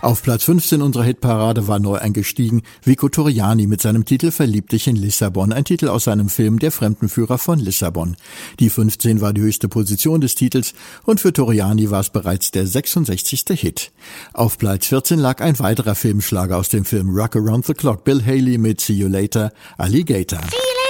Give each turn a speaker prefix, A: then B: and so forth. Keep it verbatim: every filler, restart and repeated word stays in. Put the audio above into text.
A: Auf Platz fünfzehn unserer Hitparade war neu eingestiegen Vico Torriani mit seinem Titel Verlieb dich in Lissabon, ein Titel aus seinem Film Der Fremdenführer von Lissabon. Die fünfzehn war die höchste Position des Titels und für Torriani war es bereits der sechsundsechzigste Hit. Auf Platz vierzehn lag ein weiterer Filmschlager aus dem Film Rock Around the Clock, Bill Haley mit See You Later, Alligator.